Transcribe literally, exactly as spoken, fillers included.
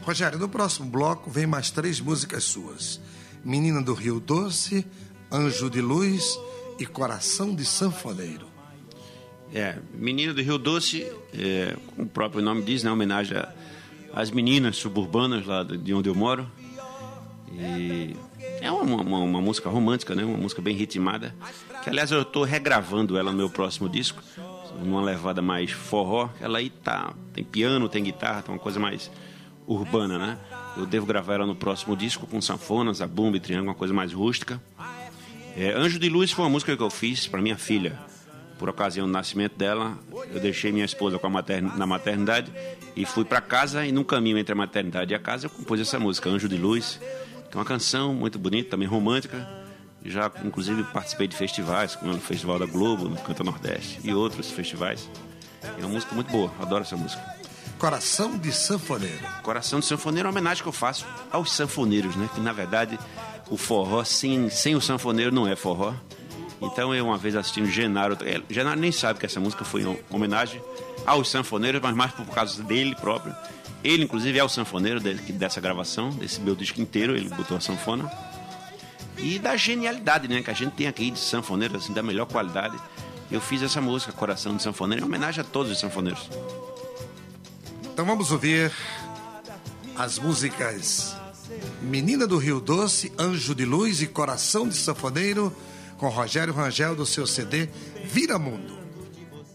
Rogério, no próximo bloco vem mais três músicas suas: Menina do Rio Doce, Anjo de Luz e Coração de Sanfoneiro. É, Menina do Rio Doce, é, como o próprio nome diz, né, homenagem às meninas suburbanas lá de onde eu moro. E é uma, uma, uma música romântica, né, uma música bem ritmada, que aliás eu estou regravando ela no meu próximo disco, numa levada mais forró. Ela aí tá, tem piano, tem guitarra, tá uma coisa mais urbana, né? Eu devo gravar ela no próximo disco com sanfonas, zabumba e triângulo, uma coisa mais rústica. É, Anjo de Luz foi uma música que eu fiz para minha filha, por ocasião do nascimento dela. Eu deixei minha esposa com a matern... na maternidade e fui para casa, e no caminho entre a maternidade e a casa eu compus essa música, Anjo de Luz, que é uma canção muito bonita, também romântica. Já, inclusive, participei de festivais, como no Festival da Globo, no Canta Nordeste e outros festivais. É uma música muito boa, adoro essa música. Coração de Sanfoneiro. Coração de Sanfoneiro é uma homenagem que eu faço aos sanfoneiros, né? Que, na verdade, o forró, sem, sem o sanfoneiro, não é forró. Então, eu uma vez assistindo Genaro... Genaro nem sabe que essa música foi uma homenagem aos sanfoneiros, mas mais por causa dele próprio. Ele, inclusive, é o sanfoneiro dessa gravação, desse meu disco inteiro. Ele botou a sanfona. E da genialidade, né, que a gente tem aqui de sanfoneiro, assim, da melhor qualidade. Eu fiz essa música, Coração de Sanfoneiro, em homenagem a todos os sanfoneiros. Então vamos ouvir as músicas Menina do Rio Doce, Anjo de Luz e Coração de Sanfoneiro, com Rogério Rangel, do seu C D Vira Mundo.